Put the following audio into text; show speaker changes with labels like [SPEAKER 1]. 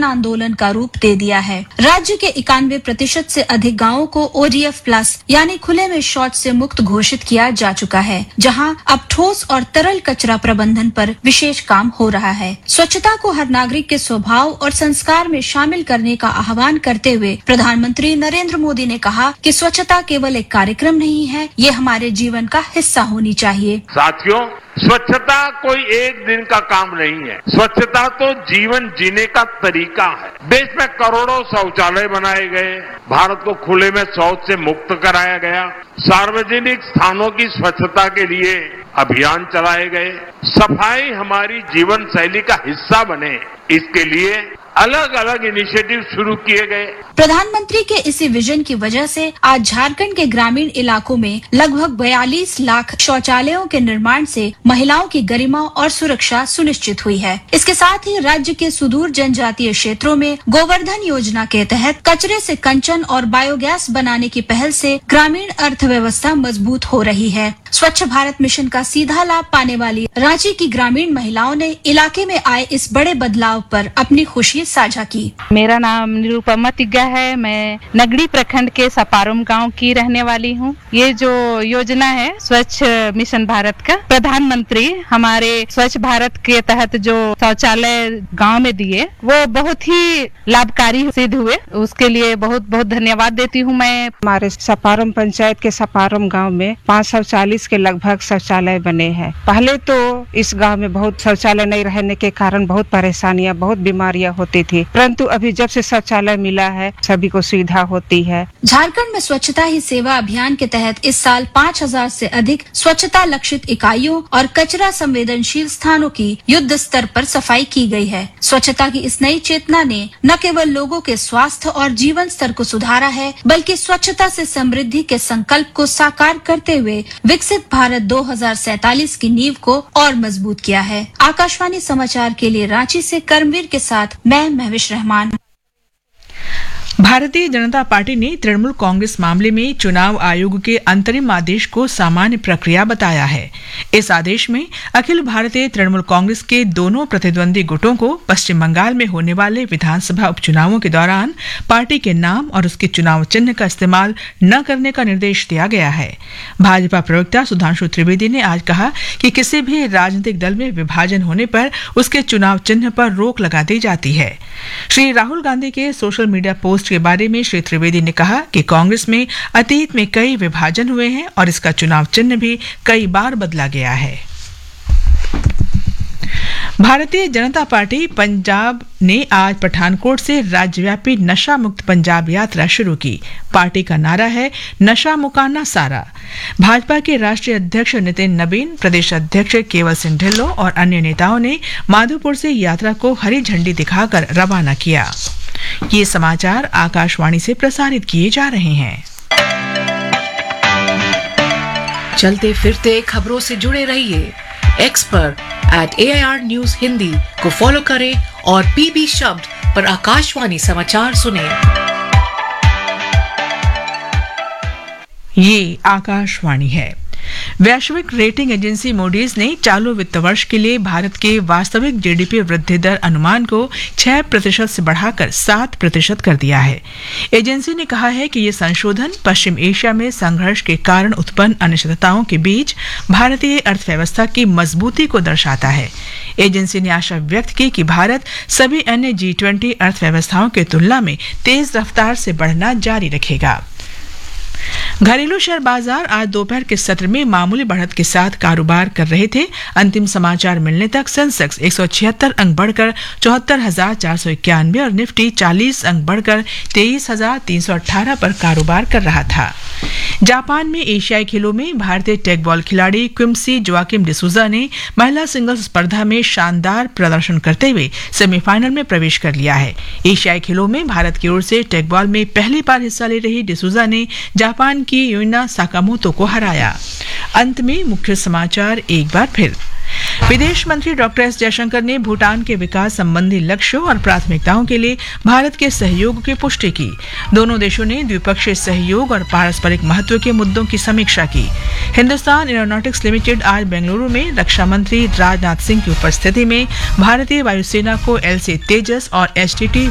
[SPEAKER 1] जन आंदोलन का रूप दे दिया है। राज्य के 91% से अधिक गाँवों को ODF+ यानी खुले में शौच से मुक्त घोषित किया जा चुका है, जहां अब ठोस और तरल कचरा प्रबंधन पर विशेष काम हो रहा है। स्वच्छता को हर नागरिक के स्वभाव और संस्कार में शामिल करने का आह्वान करते हुए प्रधानमंत्री नरेंद्र मोदी ने कहा कि स्वच्छता केवल एक कार्यक्रम नहीं है, ये हमारे जीवन का हिस्सा होनी चाहिए।
[SPEAKER 2] साथियों, स्वच्छता कोई एक दिन का काम नहीं है। स्वच्छता तो जीवन जीने का तरीका है। देश में करोड़ों शौचालय बनाए गए, भारत को खुले में शौच से मुक्त कराया गया, सार्वजनिक स्थानों की स्वच्छता के लिए अभियान चलाए गए, सफाई हमारी जीवन शैली का हिस्सा बने, इसके लिए अलग अलग इनिशिएटिव शुरू किए गए।
[SPEAKER 1] प्रधानमंत्री के इसी विजन की वजह से आज झारखंड के ग्रामीण इलाकों में लगभग 42 लाख शौचालयों के निर्माण से महिलाओं की गरिमा और सुरक्षा सुनिश्चित हुई है। इसके साथ ही राज्य के सुदूर जनजातीय क्षेत्रों में गोवर्धन योजना के तहत कचरे से कंचन और बायोगैस बनाने की पहल से ग्रामीण अर्थव्यवस्था मजबूत हो रही है। स्वच्छ भारत मिशन का सीधा लाभ पाने वाली रांची की ग्रामीण महिलाओं ने इलाके में आए इस बड़े बदलाव पर अपनी खुशी साझा की।
[SPEAKER 3] मेरा नाम निरुपमा तिग्गा है। मैं नगड़ी प्रखंड के सपारम गांव की रहने वाली हूं। ये जो योजना है स्वच्छ मिशन भारत का, प्रधानमंत्री हमारे स्वच्छ भारत के तहत जो शौचालय गांव में दिए, वो बहुत ही लाभकारी सिद्ध हुए। उसके लिए बहुत बहुत धन्यवाद देती हूं मैं।
[SPEAKER 4] हमारे सपारम पंचायत के सपारम गांव में 540 के लगभग शौचालय बने हैं। पहले तो इस गांव में बहुत शौचालय नहीं रहने के कारण बहुत परेशानियां, बहुत बीमारियां होती थी, परंतु अभी जब से शौचालय मिला है सभी को सुविधा होती है।
[SPEAKER 1] झारखंड में स्वच्छता ही सेवा अभियान के तहत इस साल 5000 से अधिक स्वच्छता लक्षित इकाइयों और कचरा संवेदनशील स्थानों की युद्ध स्तर पर सफाई की गई है। स्वच्छता की इस नई चेतना ने न केवल लोगों के स्वास्थ्य और जीवन स्तर को सुधारा है, बल्कि स्वच्छता से समृद्धि के संकल्प को साकार करते हुए विकसित भारत 2047 की नींव को और मजबूत किया है। आकाशवाणी समाचार के लिए रांची से कर्मवीर के साथ मैं महविश रहमान।
[SPEAKER 5] भारतीय जनता पार्टी ने तृणमूल कांग्रेस मामले में चुनाव आयोग के अंतरिम आदेश को सामान्य प्रक्रिया बताया है। इस आदेश में अखिल भारतीय तृणमूल कांग्रेस के दोनों प्रतिद्वंदी गुटों को पश्चिम बंगाल में होने वाले विधानसभा उपचुनावों के दौरान पार्टी के नाम और उसके चुनाव चिन्ह का इस्तेमाल न करने का निर्देश दिया गया है। भाजपा प्रवक्ता सुधांशु त्रिवेदी ने आज कहा कि किसी भी राजनीतिक दल में विभाजन होने पर उसके चुनाव चिन्ह पर रोक लगा दी जाती है। श्री राहुल गांधी के सोशल मीडिया पोस्ट के बारे में श्री त्रिवेदी ने कहा कि कांग्रेस में अतीत में कई विभाजन हुए हैं और इसका चुनाव चिन्ह भी कई बार बदला गया है। भारतीय जनता पार्टी पंजाब ने आज पठानकोट से राज्यव्यापी नशा मुक्त पंजाब यात्रा शुरू की। पार्टी का नारा है नशा मुकाना सारा। भाजपा के राष्ट्रीय अध्यक्ष नितिन नबीन, प्रदेश अध्यक्ष केवल सिंह ढिल्लों और अन्य नेताओं ने माधोपुर से यात्रा को हरी झंडी दिखाकर रवाना किया। ये समाचार आकाशवाणी से प्रसारित किए जा रहे हैं।
[SPEAKER 6] चलते फिरते खबरों से जुड़े रहिए। एक्स पर @AIR News हिंदी को फॉलो करें और PB शब्द पर आकाशवाणी समाचार सुनें।
[SPEAKER 5] ये आकाशवाणी है। वैश्विक रेटिंग एजेंसी मूडीज ने चालू वित्त वर्ष के लिए भारत के वास्तविक जीडीपी वृद्धि दर अनुमान को 6% से बढ़ाकर 7% कर दिया है। एजेंसी ने कहा है कि ये संशोधन पश्चिम एशिया में संघर्ष के कारण उत्पन्न अनिश्चितताओं के बीच भारतीय अर्थव्यवस्था की मजबूती को दर्शाता है। एजेंसी ने आशा व्यक्त की कि भारत सभी अन्य G20 अर्थव्यवस्थाओं की तुलना में तेज रफ्तार से बढ़ना जारी रखेगा। घरेलू शेयर बाजार आज दोपहर के सत्र में मामूली बढ़त के साथ कारोबार कर रहे थे। अंतिम समाचार मिलने तक सेंसेक्स 176 अंक बढ़कर 74,491 और निफ्टी 40 अंक बढ़कर 23,318 पर कारोबार कर रहा था। जापान में एशियाई खेलों में भारतीय टेकबॉल खिलाड़ी क्विम्सी जोआकिम डिसूजा ने महिला सिंगल्स स्पर्धा में शानदार प्रदर्शन करते हुए सेमीफाइनल में प्रवेश कर लिया है। एशियाई खेलों में भारत की ओर से टेकबॉल में पहली बार हिस्सा ले रही डिसूजा ने जापान की युइना साकामोतो को हराया। अंत में मुख्य समाचार एक बार फिर। विदेश मंत्री डॉक्टर एस जयशंकर ने भूटान के विकास संबंधी लक्ष्यों और प्राथमिकताओं के लिए भारत के सहयोग की पुष्टि की। दोनों देशों ने द्विपक्षीय सहयोग और पारस्परिक महत्व के मुद्दों की समीक्षा की। हिंदुस्तान एरोनॉटिक्स लिमिटेड आज बेंगलुरु में रक्षा मंत्री राजनाथ सिंह की उपस्थिति में भारतीय वायुसेना को LC तेजस और HTT